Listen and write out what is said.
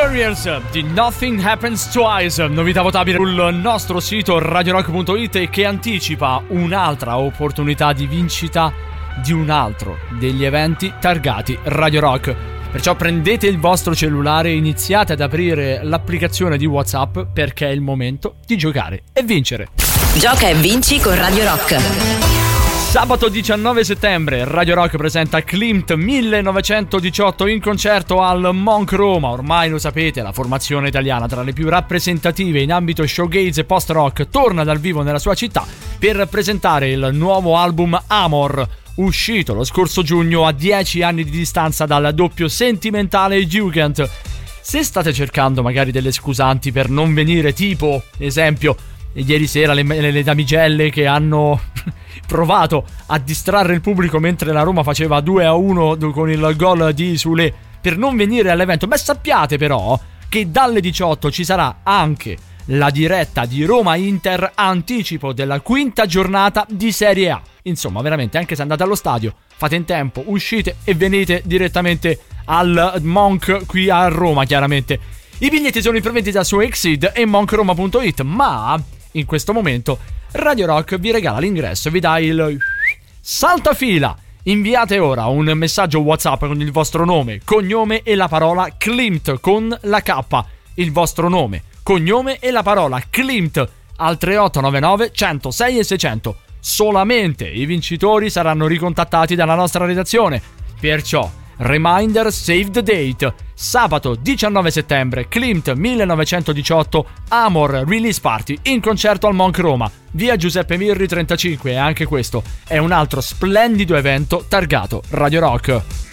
Warriors di Nothing Happens Twice, novità votabile sul nostro sito radiorock.it e che anticipa un'altra opportunità di vincita di un altro degli eventi targati Radio Rock. Perciò prendete il vostro cellulare e iniziate ad aprire l'applicazione di WhatsApp, perché è il momento di giocare e vincere. Gioca e vinci con Radio Rock. Sabato 19 settembre Radio Rock presenta Klimt 1918 in concerto al Monk Roma. Ormai lo sapete, la formazione italiana tra le più rappresentative in ambito showgaze e post-rock torna dal vivo nella sua città per presentare il nuovo album Amor, uscito lo scorso giugno a 10 anni di distanza dal doppio sentimentale Jugend. Se state cercando magari delle scusanti per non venire, tipo, esempio, ieri sera le damigelle che hanno provato a distrarre il pubblico mentre la Roma faceva 2-1 con il gol di Sule, per non venire all'evento, beh, sappiate però che dalle 18 ci sarà anche la diretta di Roma-Inter, anticipo della quinta giornata di Serie A. Insomma, veramente, anche se andate allo stadio, fate in tempo, uscite e venite direttamente al Monk qui a Roma, chiaramente. I biglietti sono in prevendita su Exceed e monkroma.it, ma in questo momento Radio Rock vi regala l'ingresso e vi dà il saltafila. Inviate ora un messaggio WhatsApp con il vostro nome, cognome e la parola Klimt con la K. Il vostro nome, cognome e la parola Klimt al 3899 106 e 600. Solamente i vincitori saranno ricontattati dalla nostra redazione. Perciò, reminder, save the date. Sabato 19 settembre, Klimt 1918, Amor Release Party in concerto al Monk Roma, via Giuseppe Mirri 35, e anche questo è un altro splendido evento targato Radio Rock.